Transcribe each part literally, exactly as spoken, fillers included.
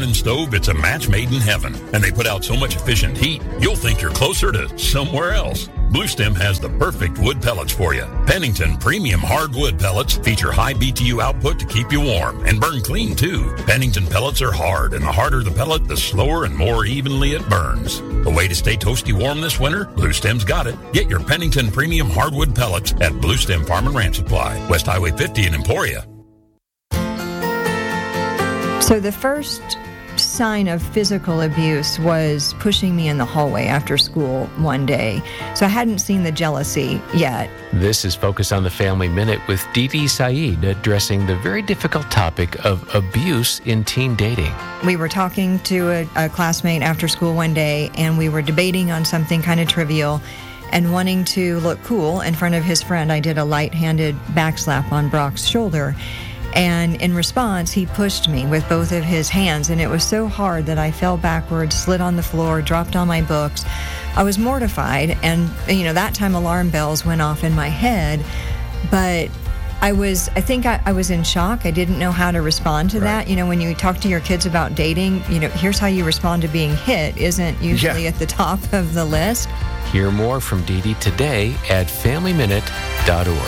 burning stove, it's a match made in heaven. And they put out so much efficient heat, you'll think you're closer to somewhere else. Blue Stem has the perfect wood pellets for you. Pennington Premium Hardwood Pellets feature high B T U output to keep you warm and burn clean, too. Pennington pellets are hard, and the harder the pellet, the slower and more evenly it burns. A way to stay toasty warm this winter? Blue Stem's got it. Get your Pennington Premium Hardwood Pellets at Blue Stem Farm and Ranch Supply, West Highway fifty in Emporia. So the first sign of physical abuse was pushing me in the hallway after school one day. So I hadn't seen the jealousy yet. This is Focus on the Family Minute with Dee Dee Saeed addressing the very difficult topic of abuse in teen dating. We were talking to a, a classmate after school one day, and we were debating on something kind of trivial, and wanting to look cool in front of his friend, I did a light-handed backslap on Brock's shoulder. And in response, he pushed me with both of his hands, and it was so hard that I fell backwards, slid on the floor, dropped all my books. I was mortified, and, you know, that time alarm bells went off in my head, but I was, I think I, I was in shock. I didn't know how to respond to right. that. You know, when you talk to your kids about dating, you know, here's how you respond to being hit isn't usually yeah. at the top of the list. Hear more from Dee Dee today at family minute dot org.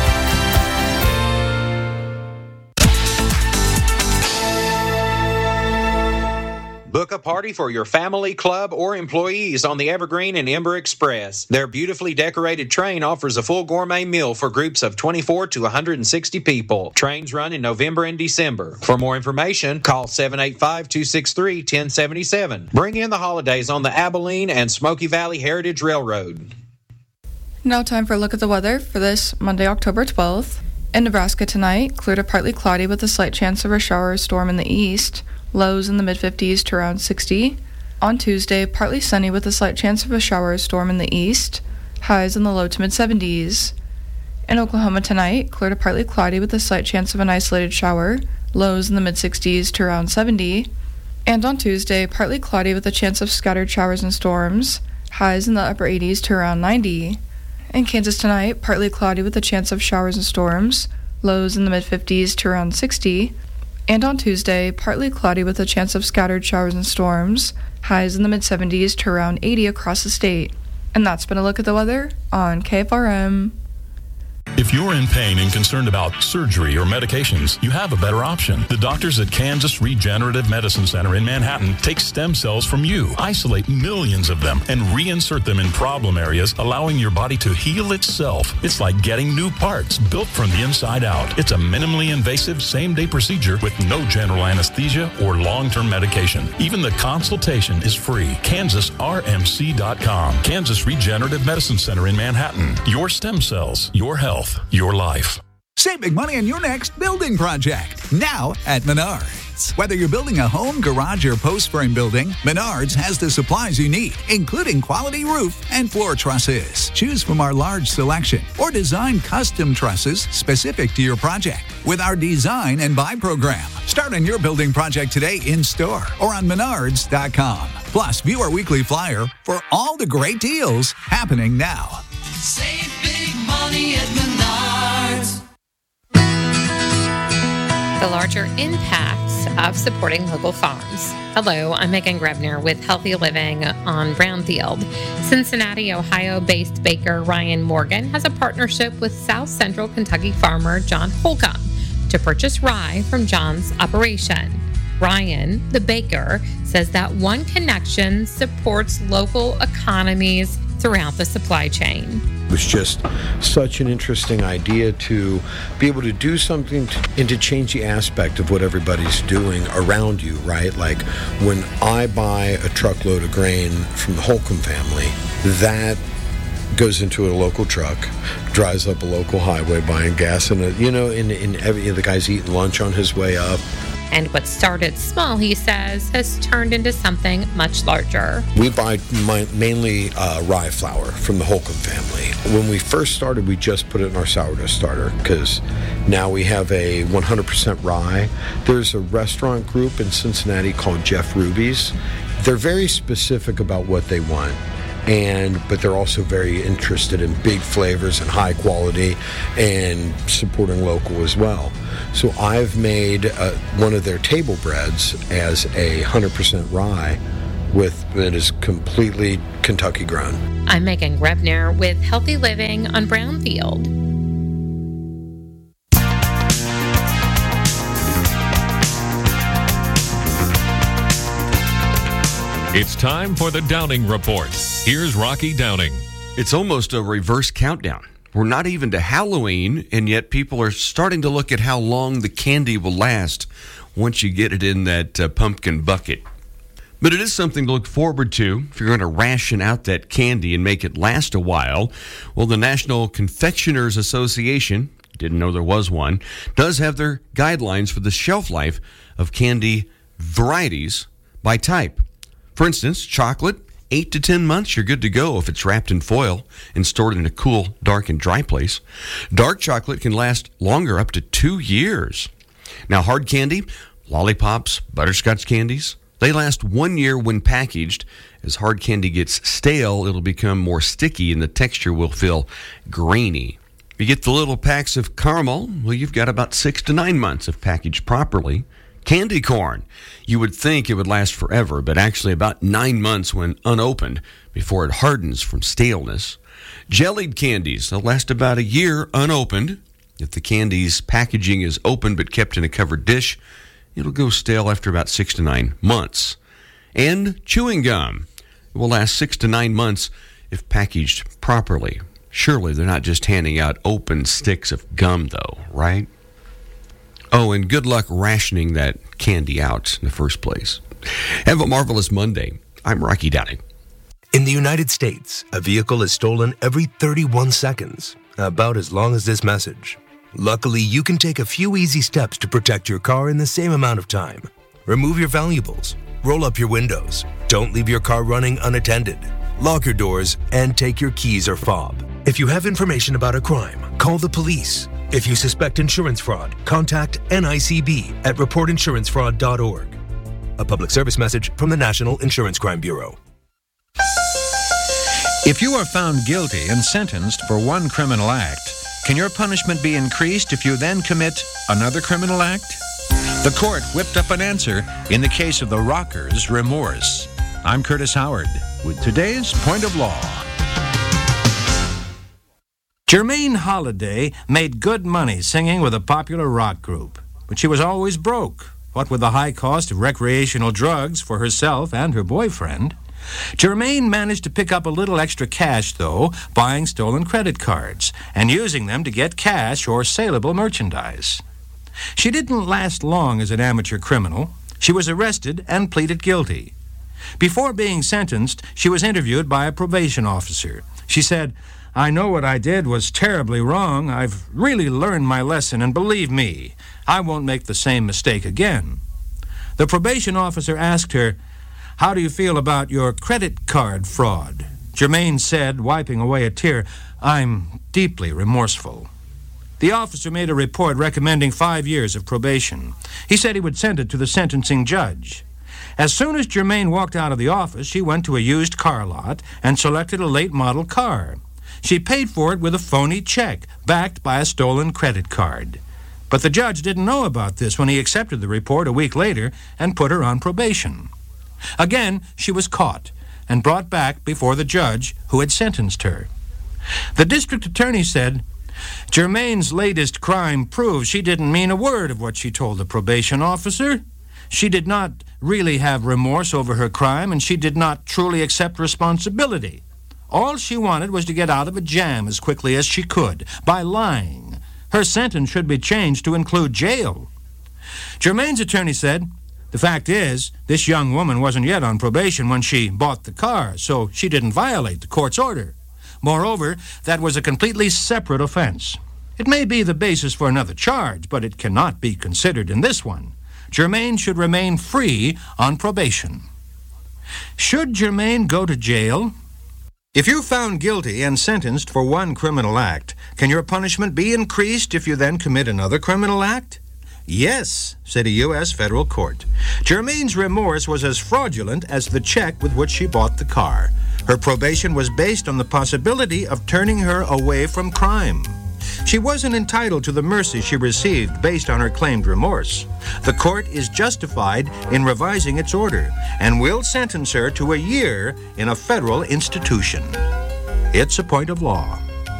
Book a party for your family, club, or employees on the Evergreen and Ember Express. Their beautifully decorated train offers a full gourmet meal for groups of twenty-four to one hundred sixty people. Trains run in November and December. For more information, call seven eight five, two six three, one zero seven seven. Bring in the holidays on the Abilene and Smoky Valley Heritage Railroad. Now time for a look at the weather for this Monday, October twelfth. In Nebraska tonight, clear to partly cloudy with a slight chance of a shower or storm in the east. Lows in the mid-fifties to around sixty. On Tuesday, partly sunny with a slight chance of a shower or storm in the east. Highs in the low to mid-seventies. In Oklahoma tonight, clear to partly cloudy with a slight chance of an isolated shower. Lows in the mid-sixties to around seventy. And on Tuesday, partly cloudy with a chance of scattered showers and storms. Highs in the upper eighties to around ninety. In Kansas tonight, partly cloudy with a chance of showers and storms. Lows in the mid-fifties to around sixty. And on Tuesday, partly cloudy with a chance of scattered showers and storms, highs in the mid-seventies to around eighty across the state. And that's been a look at the weather on K F R M. If you're in pain and concerned about surgery or medications, you have a better option. The doctors at Kansas Regenerative Medicine Center in Manhattan take stem cells from you, isolate millions of them, and reinsert them in problem areas, allowing your body to heal itself. It's like getting new parts built from the inside out. It's a minimally invasive same-day procedure with no general anesthesia or long-term medication. Even the consultation is free. Kansas R M C dot com. Kansas Regenerative Medicine Center in Manhattan. Your stem cells, your health. Your life. Save big money on your next building project now at Menards. Whether you're building a home, garage, or post frame building, Menards has the supplies you need, including quality roof and floor trusses. Choose from our large selection or design custom trusses specific to your project with our Design and Buy program. Start on your building project today in store or on Menards dot com. Plus, view our weekly flyer for all the great deals happening now. Save big money at Menards. The larger impacts of supporting local farms. Hello, I'm Megan Grebner with Healthy Living on Brownfield. Cincinnati, Ohio-based baker Ryan Morgan has a partnership with South Central Kentucky farmer John Holcomb to purchase rye from John's operation. Ryan, the baker, says that one connection supports local economies throughout the supply chain. It was just such an interesting idea to be able to do something to, and to change the aspect of what everybody's doing around you, right? Like when I buy a truckload of grain from the Holcomb family, that goes into a local truck, drives up a local highway buying gas, and, a, you know, and, and every, the guy's eating lunch on his way up. And what started small, he says, has turned into something much larger. We buy my, mainly uh, rye flour from the Holcomb family. When we first started, we just put it in our sourdough starter because now we have a one hundred percent rye. There's a restaurant group in Cincinnati called Jeff Ruby's. They're very specific about what they want. And but they're also very interested in big flavors and high quality and supporting local as well. So I've made uh, one of their table breads as a one hundred percent rye with that is completely Kentucky grown. I'm Megan Grebner with Healthy Living on Brownfield. It's time for the Downing Report. Here's Rocky Downing. It's almost a reverse countdown. We're not even to Halloween, and yet people are starting to look at how long the candy will last once you get it in that uh, pumpkin bucket. But it is something to look forward to if you're going to ration out that candy and make it last a while. Well, the National Confectioners Association, didn't know there was one, does have their guidelines for the shelf life of candy varieties by type. For instance, chocolate, eight to ten months, you're good to go if it's wrapped in foil and stored in a cool, dark, and dry place. Dark chocolate can last longer, up to two years. Now, hard candy, lollipops, butterscotch candies, they last one year when packaged. As hard candy gets stale, it'll become more sticky and the texture will feel grainy. If you get the little packs of caramel, well, you've got about six to nine months if packaged properly. Candy corn, you would think it would last forever, but actually about nine months when unopened before it hardens from staleness. Jellied candies, they'll last about a year unopened. If the candy's packaging is open but kept in a covered dish, it'll go stale after about six to nine months. And chewing gum, it will last six to nine months if packaged properly. Surely they're not just handing out open sticks of gum, though, right? Oh, and good luck rationing that candy out in the first place. Have a marvelous Monday. I'm Rocky Downing. In the United States, a vehicle is stolen every thirty-one seconds, about as long as this message. Luckily, you can take a few easy steps to protect your car in the same amount of time. Remove your valuables, roll up your windows, don't leave your car running unattended, lock your doors, and take your keys or fob. If you have information about a crime, call the police. If you suspect insurance fraud, contact N I C B at report insurance fraud dot org. A public service message from the National Insurance Crime Bureau. If you are found guilty and sentenced for one criminal act, can your punishment be increased if you then commit another criminal act? The court whipped up an answer in the case of the Rockers' Remorse. I'm Curtis Howard with today's Point of Law. Jermaine Holiday made good money singing with a popular rock group, but she was always broke, what with the high cost of recreational drugs for herself and her boyfriend. Jermaine managed to pick up a little extra cash, though, buying stolen credit cards and using them to get cash or saleable merchandise. She didn't last long as an amateur criminal. She was arrested and pleaded guilty. Before being sentenced, she was interviewed by a probation officer. She said, "I know what I did was terribly wrong. I've really learned my lesson, and believe me, I won't make the same mistake again." The probation officer asked her, "How do you feel about your credit card fraud?" Jermaine said, wiping away a tear, "I'm deeply remorseful." The officer made a report recommending five years of probation. He said he would send it to the sentencing judge. As soon as Jermaine walked out of the office, she went to a used car lot and selected a late-model car. She paid for it with a phony check, backed by a stolen credit card. But the judge didn't know about this when he accepted the report a week later and put her on probation. Again, she was caught and brought back before the judge who had sentenced her. The district attorney said, "Jermaine's latest crime proves she didn't mean a word of what she told the probation officer. She did not really have remorse over her crime, and she did not truly accept responsibility. All she wanted was to get out of a jam as quickly as she could by lying. Her sentence should be changed to include jail." Jermaine's attorney said, "The fact is, this young woman wasn't yet on probation when she bought the car, so she didn't violate the court's order. Moreover, that was a completely separate offense. It may be the basis for another charge, but it cannot be considered in this one. Jermaine should remain free on probation." Should Jermaine go to jail? If you're found guilty and sentenced for one criminal act, can your punishment be increased if you then commit another criminal act? Yes, said a U S federal court. Jermaine's remorse was as fraudulent as the check with which she bought the car. Her probation was based on the possibility of turning her away from crime. She wasn't entitled to the mercy she received based on her claimed remorse. The court is justified in revising its order and will sentence her to a year in a federal institution. It's a point of law.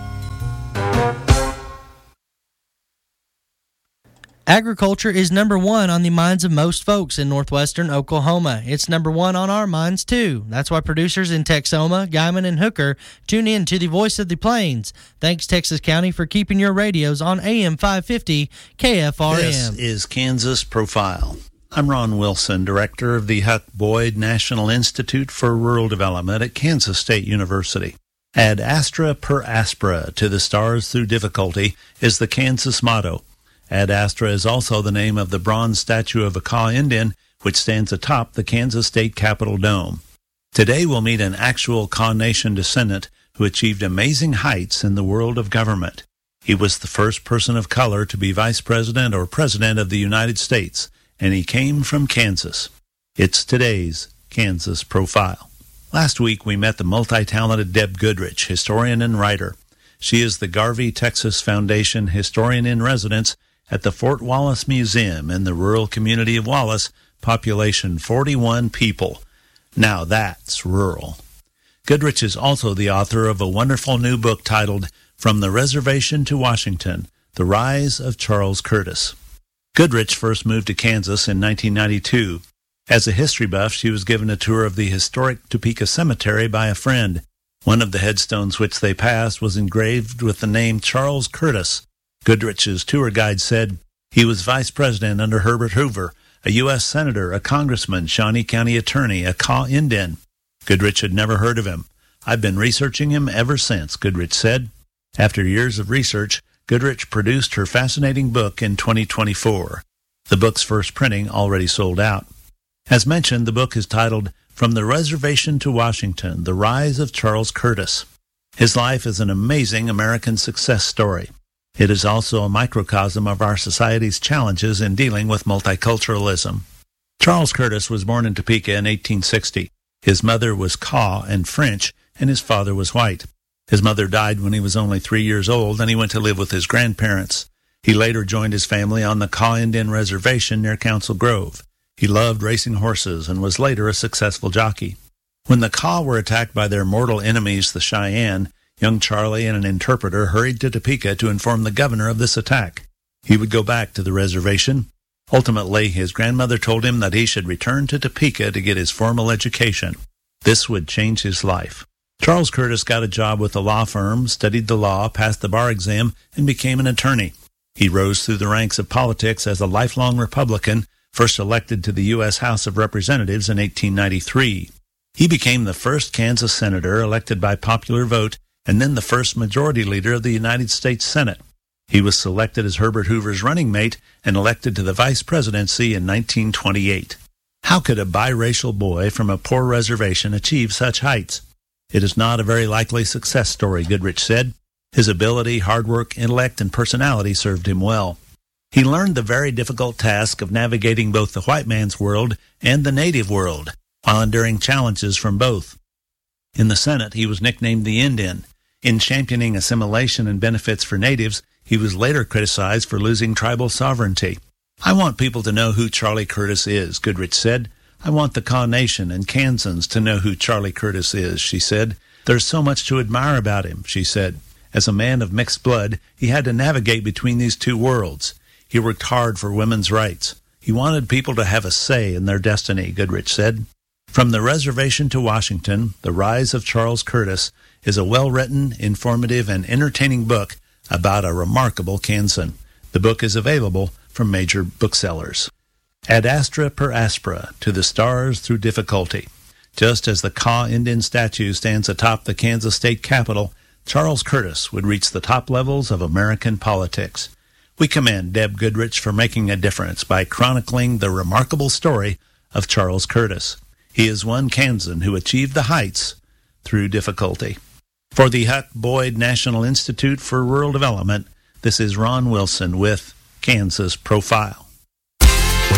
Agriculture is number one on the minds of most folks in northwestern Oklahoma. It's number one on our minds, too. That's why producers in Texoma, Guyman, and Hooker tune in to the Voice of the Plains. Thanks, Texas County, for keeping your radios on A M five fifty K F R M. This is Kansas Profile. I'm Ron Wilson, director of the Huck Boyd National Institute for Rural Development at Kansas State University. Ad astra per aspera, to the stars through difficulty, is the Kansas motto. Ad astra is also the name of the bronze statue of a Kaw Indian, which stands atop the Kansas State Capitol Dome. Today we'll meet an actual Kaw Nation descendant who achieved amazing heights in the world of government. He was the first person of color to be vice president or president of the United States, and he came from Kansas. It's today's Kansas Profile. Last week we met the multi-talented Deb Goodrich, historian and writer. She is the Garvey Texas Foundation Historian in Residence at the Fort Wallace Museum in the rural community of Wallace, population forty-one people. Now that's rural. Goodrich is also the author of a wonderful new book titled From the Reservation to Washington, The Rise of Charles Curtis. Goodrich first moved to Kansas in nineteen ninety-two. As a history buff, she was given a tour of the historic Topeka Cemetery by a friend. One of the headstones which they passed was engraved with the name Charles Curtis. Goodrich's tour guide said he was vice president under Herbert Hoover, a U S senator, a congressman, Shawnee County attorney, a Kaw Indian. Goodrich had never heard of him. I've been researching him ever since, Goodrich said. After years of research, Goodrich produced her fascinating book in twenty twenty-four. The book's first printing already sold out. As mentioned, the book is titled From the Reservation to Washington, The Rise of Charles Curtis. His life is an amazing American success story. It is also a microcosm of our society's challenges in dealing with multiculturalism. Charles Curtis was born in Topeka in eighteen sixty. His mother was Kaw and French, and his father was white. His mother died when he was only three years old, and he went to live with his grandparents. He later joined his family on the Kaw Indian Reservation near Council Grove. He loved racing horses and was later a successful jockey. When the Kaw were attacked by their mortal enemies, the Cheyenne, young Charlie and an interpreter hurried to Topeka to inform the governor of this attack. He would go back to the reservation. Ultimately, his grandmother told him that he should return to Topeka to get his formal education. This would change his life. Charles Curtis got a job with a law firm, studied the law, passed the bar exam, and became an attorney. He rose through the ranks of politics as a lifelong Republican, first elected to the U S House of Representatives in eighteen ninety-three. He became the first Kansas senator elected by popular vote and then the first majority leader of the United States Senate. He was selected as Herbert Hoover's running mate and elected to the vice presidency in nineteen twenty-eight. How could a biracial boy from a poor reservation achieve such heights? It is not a very likely success story, Goodrich said. His ability, hard work, intellect, and personality served him well. He learned the very difficult task of navigating both the white man's world and the native world, while enduring challenges from both. In the Senate, he was nicknamed the Indian. In championing assimilation and benefits for natives, he was later criticized for losing tribal sovereignty. I want people to know who Charlie Curtis is, Goodrich said. I want the Kaw Nation and Kansans to know who Charlie Curtis is, she said. There's so much to admire about him, she said. As a man of mixed blood, he had to navigate between these two worlds. He worked hard for women's rights. He wanted people to have a say in their destiny, Goodrich said. From the Reservation to Washington, The Rise of Charles Curtis is a well-written, informative, and entertaining book about a remarkable Kansan. The book is available from major booksellers. Ad astra per aspera, to the stars through difficulty. Just as the Kaw Indian statue stands atop the Kansas State Capitol, Charles Curtis would reach the top levels of American politics. We commend Deb Goodrich for making a difference by chronicling the remarkable story of Charles Curtis. He is one Kansan who achieved the heights through difficulty. For the Huck Boyd National Institute for Rural Development, this is Ron Wilson with Kansas Profile. When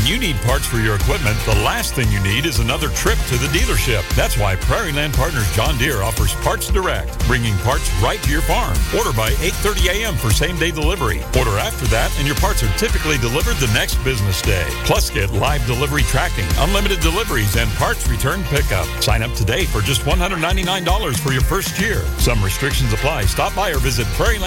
you need parts for your equipment, the last thing you need is another trip to the dealership. That's why Prairie Land Partners John Deere offers Parts Direct, bringing parts right to your farm. Order by eight thirty a.m. for same-day delivery. Order after that, and your parts are typically delivered the next business day. Plus, get live delivery tracking, unlimited deliveries, and parts return pickup. Sign up today for just one hundred ninety-nine dollars for your first year. Some restrictions apply. Stop by or visit Prairie Land